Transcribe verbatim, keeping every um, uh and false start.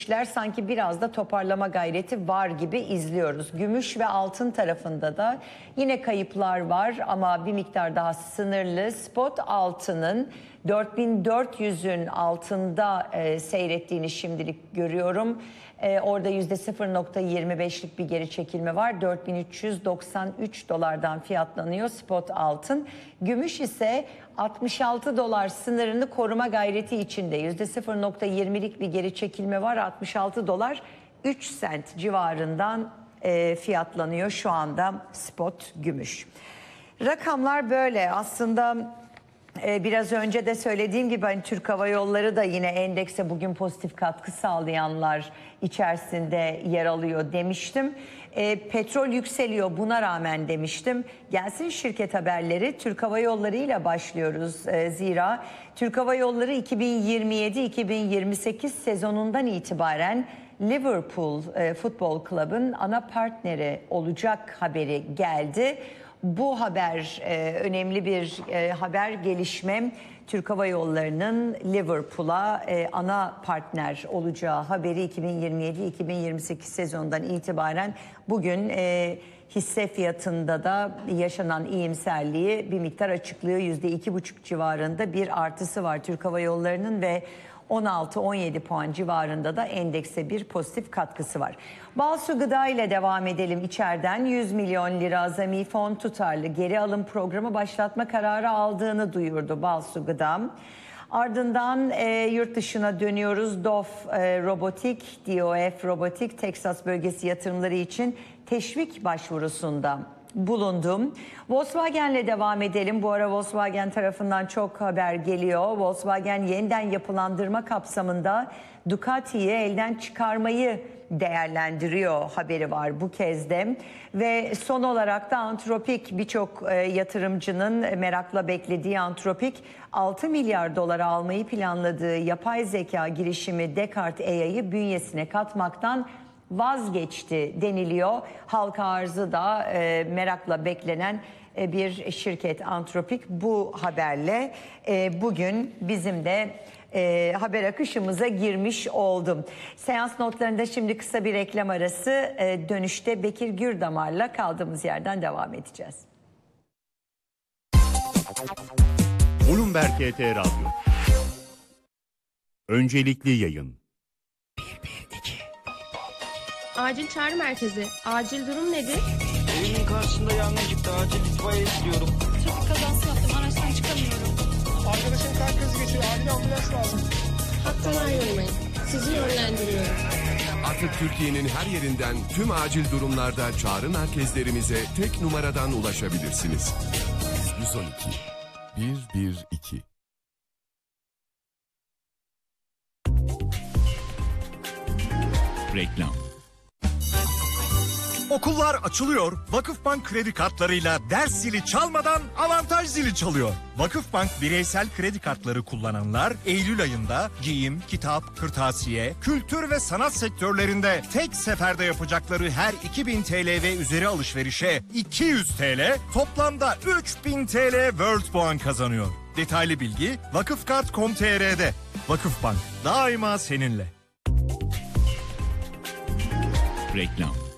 sanki biraz da toparlama gayreti var gibi izliyoruz. Gümüş ve altın tarafında da yine kayıplar var ama bir miktar daha sınırlı. Spot altının dört bin dört yüzün altında e, seyrettiğini şimdilik görüyorum. E, orada yüzde sıfır nokta yirmi beşlik bir geri çekilme var. dört bin üç yüz doksan üç dolardan fiyatlanıyor spot altın. Gümüş ise altmış altı dolar sınırını koruma gayreti içinde. yüzde sıfır nokta yirmilik bir geri çekilme var. altmış altı dolar üç sent civarından e, fiyatlanıyor şu anda spot gümüş. Rakamlar böyle aslında. Ee, biraz önce de söylediğim gibi hani Türk Hava Yolları da yine endekse bugün pozitif katkı sağlayanlar içerisinde yer alıyor demiştim. Ee, petrol yükseliyor buna rağmen demiştim. Gelsin şirket haberleri. Türk Hava Yolları ile başlıyoruz. Ee, zira Türk Hava Yolları iki bin yirmi yedi iki bin yirmi sekiz sezonundan itibaren Liverpool e, Futbol Club'ın ana partneri olacak haberi geldi. Bu haber e, önemli bir e, haber gelişme. Türk Hava Yolları'nın Liverpool'a e, ana partner olacağı haberi iki bin yirmi yedi iki bin yirmi sekiz sezonundan itibaren bugün e, hisse fiyatında da yaşanan iyimserliği bir miktar açıklıyor. yüzde iki buçuk civarında bir artısı var Türk Hava Yolları'nın ve on altı on yedi puan civarında da endekse bir pozitif katkısı var. Balsu Gıda ile devam edelim içeriden. yüz milyon lira azami fon tutarlı geri alım programı başlatma kararı aldığını duyurdu Balsu Gıda. Ardından e, yurt dışına dönüyoruz. D O F e, Robotik, D O F Robotik, Teksas bölgesi yatırımları için teşvik başvurusunda bulundum. Volkswagen'le devam edelim. Bu ara Volkswagen tarafından çok haber geliyor. Volkswagen yeniden yapılandırma kapsamında Ducati'yi elden çıkarmayı değerlendiriyor haberi var bu kez de. Ve son olarak da Antropik, birçok e, yatırımcının merakla beklediği Antropik altı milyar dolara almayı planladığı yapay zeka girişimi Descartes A I'yı bünyesine katmaktan vazgeçti deniliyor. Halka arzı da e, merakla beklenen e, bir şirket Antropik. Bu haberle e, bugün bizim de e, haber akışımıza girmiş oldum. Seans notlarında şimdi kısa bir reklam arası, e, dönüşte Bekir Gürdamar'la kaldığımız yerden devam edeceğiz. Bloomberg H T Radyo. Öncelikli yayın. Acil çağrı merkezi. Acil durum nedir? Evimin karşısında yangın çıktı. Acil itfaiye istiyorum. Trafik kazası yaptım. Araçtan çıkamıyorum. Arkadaşım kalp krizi geçiyor. Acil ambulans lazım. Hattan ayrılmayın. Sizi yönlendiriyorum. Artık Türkiye'nin her yerinden tüm acil durumlarda çağrı merkezlerimize tek numaradan ulaşabilirsiniz. yüz on iki bir bir iki. Reklam. Okullar açılıyor. Vakıfbank kredi kartlarıyla ders zili çalmadan avantaj zili çalıyor. Vakıfbank bireysel kredi kartları kullananlar Eylül ayında giyim, kitap, kırtasiye, kültür ve sanat sektörlerinde tek seferde yapacakları her iki bin T L ve üzeri alışverişe iki yüz T L, toplamda üç bin T L World puan kazanıyor. Detaylı bilgi vakıfkart nokta com nokta T R'de. Vakıfbank daima seninle. Reklam.